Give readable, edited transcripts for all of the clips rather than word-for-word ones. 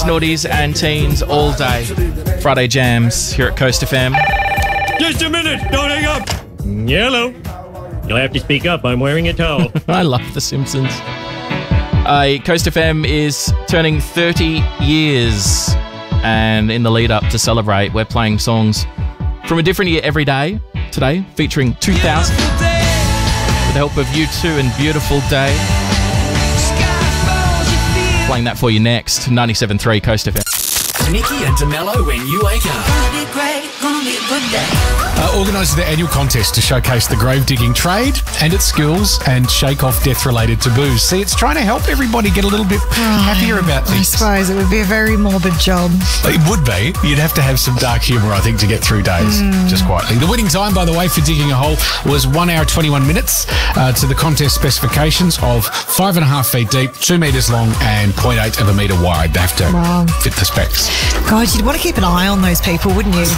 Naughties and teens all day. Friday jams here at Coast FM. Just a minute, don't hang up. Yellow. You'll have to speak up. I'm wearing a towel. I love The Simpsons. Coast FM is turning 30 years. And in the lead up to celebrate, we're playing songs from a different year every day today, featuring 2000. With the help of U2 and Beautiful Day. Playing that for you next. 97.3 Coast FM. Nikki and DeMello when you wake up. Gonna be great, gonna be a good day. Organising the annual contest to showcase the grave digging trade and its skills and shake off death-related taboos. See, it's trying to help everybody get a little bit happier about things. I suppose it would be a very morbid job. It would be. You'd have to have some dark humour, I think, to get through days, just quietly. The winning time, by the way, for digging a hole was 1 hour 21 minutes to the contest specifications of 5.5 feet deep, 2 metres long and 0.8 of a metre wide. They have to fit the specs. God, you'd want to keep an eye on those people, wouldn't you?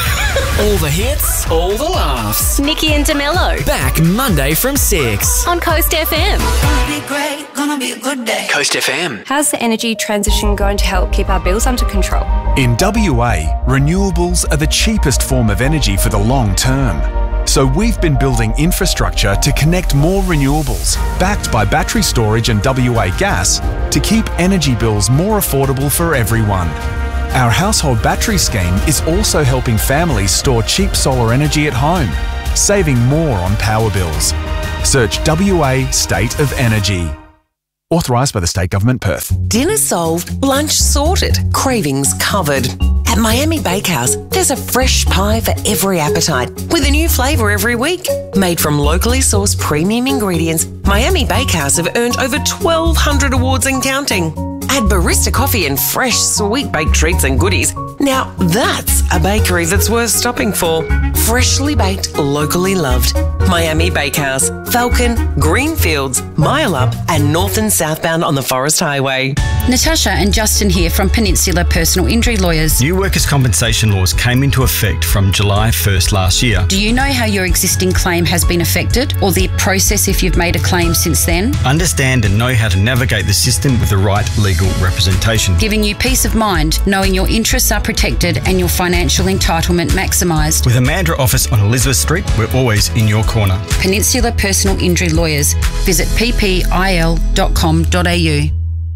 All the hits, all the laughs. Nikki and DeMello. Back Monday from 6. On Coast FM. Gonna be great, gonna be a good day. Coast FM. How's the energy transition going to help keep our bills under control? In WA, renewables are the cheapest form of energy for the long term. So we've been building infrastructure to connect more renewables, backed by battery storage and WA Gas, to keep energy bills more affordable for everyone. Our household battery scheme is also helping families store cheap solar energy at home, saving more on power bills. Search WA State of Energy. Authorised by the State Government, Perth. Dinner solved, lunch sorted, cravings covered. At Miami Bakehouse, there's a fresh pie for every appetite, with a new flavour every week. Made from locally sourced premium ingredients, Miami Bakehouse have earned over 1,200 awards and counting. Add barista coffee and fresh, sweet baked treats and goodies. Now that's a bakery that's worth stopping for. Freshly baked, locally loved. Miami Bakehouse, Falcon, Greenfields, Mile Up and north and southbound on the Forest Highway. Natasha and Justin here from Peninsula Personal Injury Lawyers. New workers' compensation laws came into effect from July 1st last year. Do you know how your existing claim has been affected or the process if you've made a claim since then? Understand and know how to navigate the system with the right legal representation. Giving you peace of mind, knowing your interests are protected and your financial entitlement maximised. With a Mandurah office on Elizabeth Street, we're always in your corner. Peninsula Personal Injury Lawyers. Visit ppil.com.au.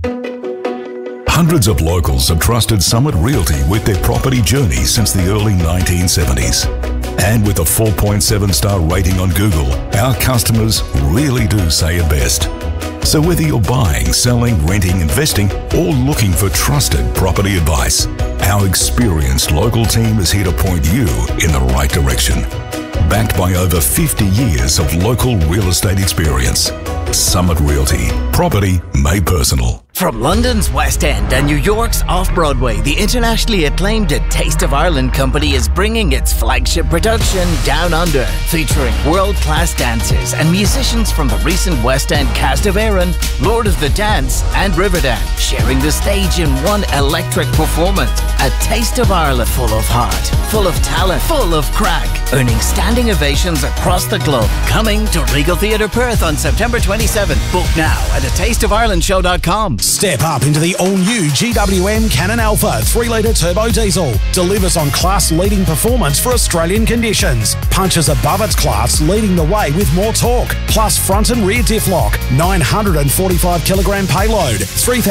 Hundreds of locals have trusted Summit Realty with their property journey since the early 1970s. And with a 4.7-star rating on Google, our customers really do say it best. So whether you're buying, selling, renting, investing, or looking for trusted property advice, our experienced local team is here to point you in the right direction. Backed by over 50 years of local real estate experience. Summit Realty. Property made personal. From London's West End and New York's Off-Broadway, the internationally acclaimed A Taste of Ireland company is bringing its flagship production Down Under, featuring world-class dancers and musicians from the recent West End cast of Erin, Lord of the Dance and Riverdance, sharing the stage in one electric performance. A Taste of Ireland full of heart, full of talent, full of crack, earning standing ovations across the globe. Coming to Regal Theatre Perth on September 27th. Book now at atastofIrelandshow.com. Step up into the all-new GWM Cannon Alpha 3-litre turbo diesel. Delivers on class-leading performance for Australian conditions. Punches above its class, leading the way with more torque. Plus front and rear diff lock. 945 kilogram payload.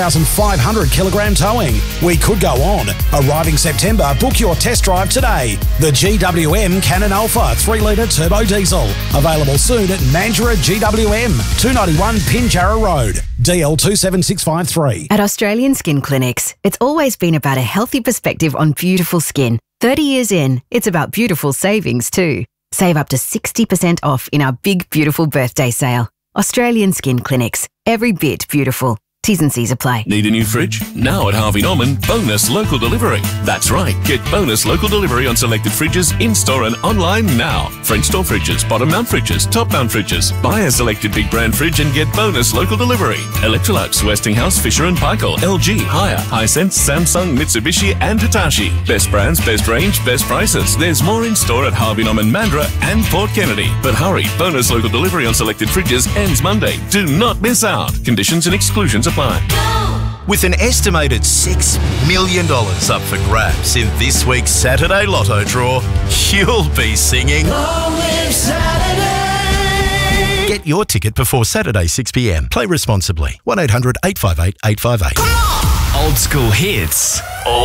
3,500 kilogram towing. We could go on. Arriving September, book your test drive today. The GWM Cannon Alpha 3-litre turbo diesel. Available soon at Mandurah GWM, 291 Pinjarra Road. DL 27653. At Australian Skin Clinics, it's always been about a healthy perspective on beautiful skin. 30 years in, it's about beautiful savings too. Save up to 60% off in our big, beautiful birthday sale. Australian Skin Clinics. Every bit beautiful. T's and C's apply. Need a new fridge? Now at Harvey Norman, bonus local delivery. That's right, get bonus local delivery on selected fridges in-store and online now. French door fridges, bottom mount fridges, top mount fridges. Buy a selected big brand fridge and get bonus local delivery. Electrolux, Westinghouse, Fisher & Paykel, LG, Haier, Hisense, Samsung, Mitsubishi and Hitachi. Best brands, best range, best prices. There's more in-store at Harvey Norman, Mandurah and Port Kennedy. But hurry, bonus local delivery on selected fridges ends Monday. Do not miss out. Conditions and exclusions apply. With an estimated $6 million up for grabs in this week's Saturday Lotto draw, you'll be singing Long Live Saturday. Get your ticket before Saturday 6 p.m. Play responsibly. 1-800-858-858. Old school hits. All